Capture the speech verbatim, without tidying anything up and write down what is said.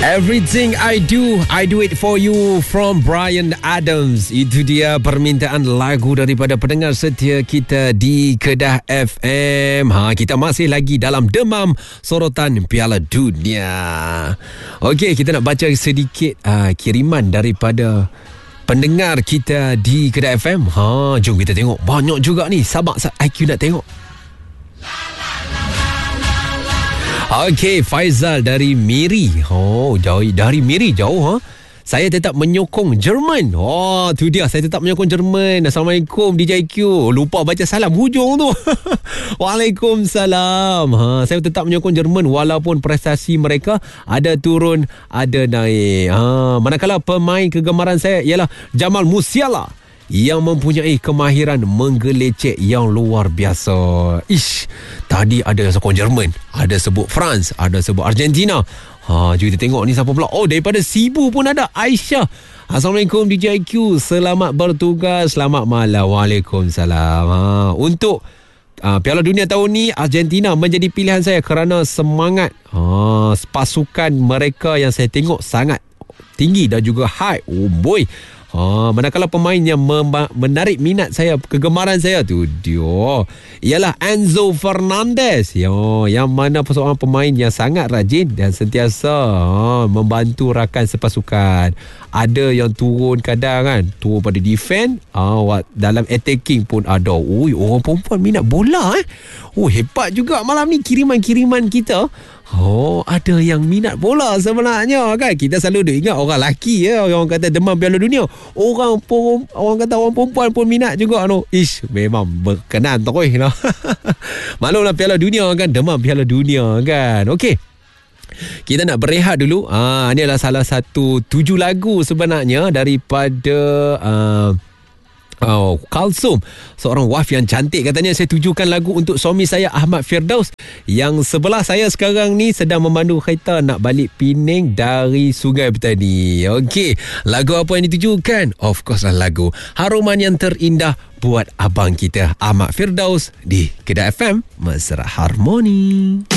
Everything I do, I do it for you from Bryan Adams. Itu dia permintaan lagu daripada pendengar setia kita di Kedah F M. Ha, kita masih lagi dalam demam sorotan Piala Dunia. Okey, kita nak baca sedikit uh, kiriman daripada pendengar kita di Kedah F M. Ha, jom kita tengok. Banyak juga ni. Sabar I Q nak tengok. Okey, Faizal dari Miri. Oh, jauh dari Miri jauh ha. Saya tetap menyokong Jerman. Oh, tu dia. Saya tetap menyokong Jerman. Assalamualaikum D J Q. Lupa baca salam hujung tu. Waalaikumsalam. Ha, saya tetap menyokong Jerman walaupun prestasi mereka ada turun, ada naik. Ha, manakala pemain kegemaran saya ialah Jamal Musiala yang mempunyai kemahiran menggelecek yang luar biasa. Ish, tadi ada sokong Jerman, ada sebut France, ada sebut Argentina. Ha, jom kita tengok ni siapa pula. Oh, daripada Sibu pun ada Aisyah. Assalamualaikum D J Q. Selamat bertugas. Selamat malam. Waalaikumsalam. Ha, untuk uh, Piala Dunia tahun ni Argentina menjadi pilihan saya kerana semangat ha, pasukan mereka yang saya tengok sangat tinggi dan juga high. Oh boy. Ha, manakala pemain yang mem- menarik minat saya, kegemaran saya tu dia ialah Enzo Fernandez. Yo, yang mana seorang pemain yang sangat rajin dan sentiasa ha, membantu rakan sepasukan. Ada yang turun kadang kan, turun pada defend, ha, dalam attacking pun ada. Ui, orang perempuan minat bola eh. Oh, hebat juga malam ni kiriman-kiriman kita. Oh, ada yang minat bola sebenarnya kan. Kita selalu duk ingat orang lelaki ya, orang kata demam Piala Dunia. Orang pun, orang kata orang perempuan pun minat juga no. Ish, memang berkenan terus no. Maklumlah Piala Dunia kan, demam Piala Dunia kan. Okey, kita nak berehat dulu. Ah, ini adalah salah satu tujuh lagu sebenarnya daripada uh, Oh, Kalsum, seorang wife yang cantik. Katanya saya tujukan lagu untuk suami saya Ahmad Firdaus yang sebelah saya sekarang ni sedang memandu kereta nak balik Penang dari Sungai Petani. Okey, lagu apa yang ditujukan? Of course lah lagu Haruman Yang Terindah buat abang kita Ahmad Firdaus di Kedah F M Mesra Harmoni.